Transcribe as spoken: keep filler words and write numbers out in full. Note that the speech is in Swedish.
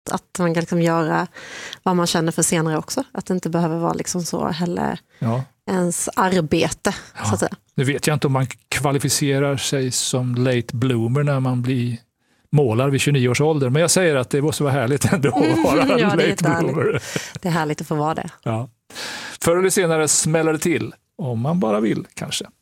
att, att man kan liksom göra vad man känner för senare också. Att det inte behöver vara liksom så heller ja. ens arbete. Ja. Så att säga. Nu vet jag inte om man kvalificerar sig som late bloomer när man blir målar vid tjugonio års ålder. Men jag säger att det måste vara härligt ändå att vara ja, late det är bloomer. Det är härligt att få vara det. Ja. Förr eller senare smäller det till. Om man bara vill kanske.